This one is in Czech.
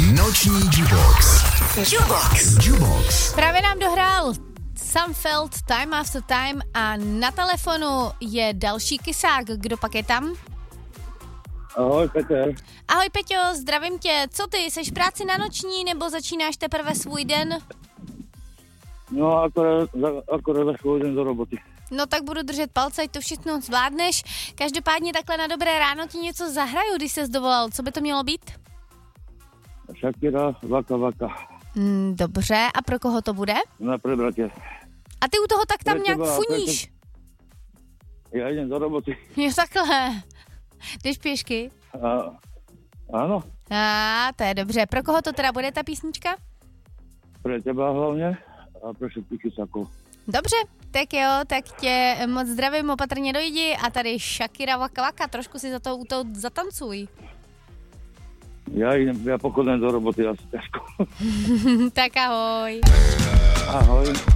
Noční Jukebox. Jukebox. Právě nám dohrál Sunfeld Time After Time a na telefonu je další kysák. Kdo pak je tam? Ahoj, Petr. Ahoj Peťo, zdravím tě. Co ty, seš v práci na noční nebo začínáš teprve svůj den? No, akorát za chvíli jdem do roboty. No tak budu držet palce, ať to všechno zvládneš. Každopádně takhle na dobré ráno ti něco zahraju, když ses dovolal. Co by to mělo být? Shakira, Vaka Vaka. Dobře, a pro koho to bude? Na Prebratě. A ty u toho tak tam Pro nějak teba, funíš. Já jdem do roboty. Jo, takhle. Jdeš pěšky? Ano, To je dobře. Pro koho to teda bude ta písnička? pro teba hlavně a pro všetkých kysáků. Dobře, tak jo, tak tě moc zdravím, opatrně dojdi a tady Shakira Vaka Vaka, trošku si za to u toho zatancuj. Já pochodem do roboty asi těžko. Tak ahoj. Ahoj.